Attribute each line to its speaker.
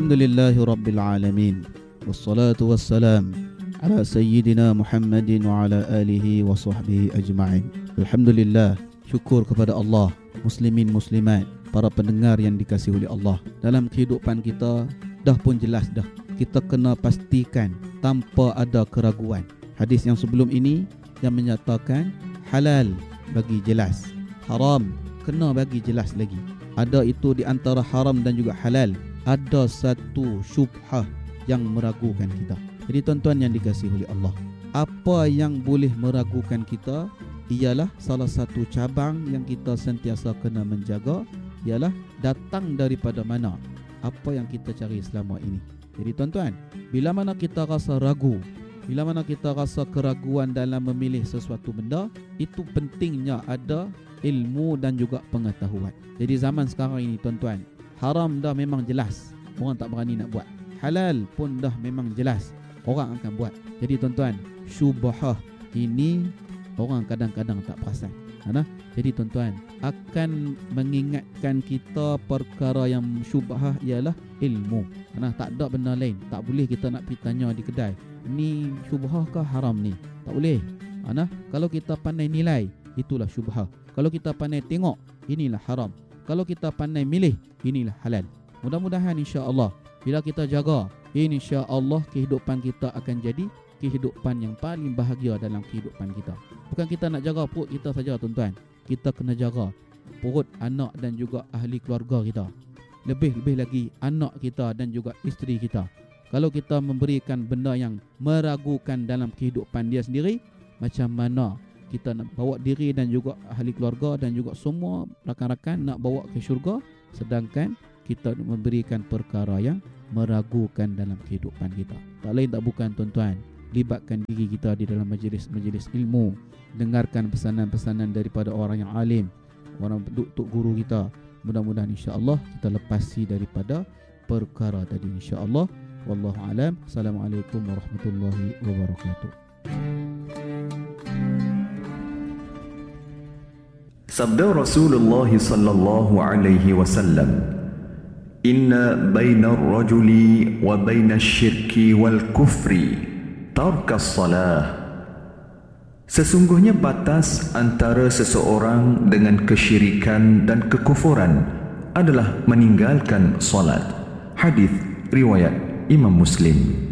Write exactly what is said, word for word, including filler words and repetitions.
Speaker 1: Alhamdulillahi Rabbil Alamin. Wassalatu wassalam ala Sayyidina Muhammadin wa ala alihi wa sahbihi ajma'in. Alhamdulillah, syukur kepada Allah, muslimin muslimat, para pendengar yang dikasihi oleh Allah. Dalam kehidupan kita dah pun jelas dah, kita kena pastikan tanpa ada keraguan. Hadis yang sebelum ini yang menyatakan halal bagi jelas, haram kena bagi jelas lagi. Ada itu di antara haram dan juga halal, ada satu syubhah yang meragukan kita. Jadi tuan-tuan yang dikasihi oleh Allah, apa yang boleh meragukan kita ialah salah satu cabang yang kita sentiasa kena menjaga, ialah datang daripada mana apa yang kita cari selama ini. Jadi tuan-tuan, bila mana kita rasa ragu, bila mana kita rasa keraguan dalam memilih sesuatu benda, itu pentingnya ada ilmu dan juga pengetahuan. Jadi zaman sekarang ini tuan-tuan, haram dah memang jelas, orang tak berani nak buat. Halal pun dah memang jelas, orang akan buat. Jadi tuan-tuan, syubhah ini orang kadang-kadang tak perasan. Nah, jadi tuan-tuan, akan mengingatkan kita perkara yang syubhah ialah ilmu. Nah, tak ada benda lain. Tak boleh kita nak pergi tanya di kedai, ni syubhah ke haram ni? Tak boleh. Nah, kalau kita pandai nilai, itulah syubhah. Kalau kita pandai tengok, inilah haram. Kalau kita pandai milih, inilah halal. Mudah-mudahan insya-Allah bila kita jaga, insya-Allah kehidupan kita akan jadi kehidupan yang paling bahagia dalam kehidupan kita. Bukan kita nak jaga perut kita saja tuan-tuan, kita kena jaga perut anak dan juga ahli keluarga kita. Lebih-lebih lagi anak kita dan juga isteri kita. Kalau kita memberikan benda yang meragukan dalam kehidupan dia sendiri, macam mana kita nak bawa diri dan juga ahli keluarga dan juga semua rakan-rakan nak bawa ke syurga, sedangkan kita memberikan perkara yang meragukan dalam kehidupan kita. Tak lain tak bukan tuan-tuan, libatkan diri kita di dalam majlis-majlis ilmu, dengarkan pesanan-pesanan daripada orang yang alim, orang tuk guru kita. Mudah-mudahan insya-Allah kita lepasi daripada perkara tadi insya-Allah. Wallahu alam. Assalamualaikum warahmatullahi wabarakatuh.
Speaker 2: Sabda Rasulullah sallallahu alaihi wasallam, inna baina ar-rajuli wa baina asy-syirki wal kufri tarkas salah. Sesungguhnya batas antara seseorang dengan kesyirikan dan kekufuran adalah meninggalkan salat. Hadis riwayat Imam Muslim.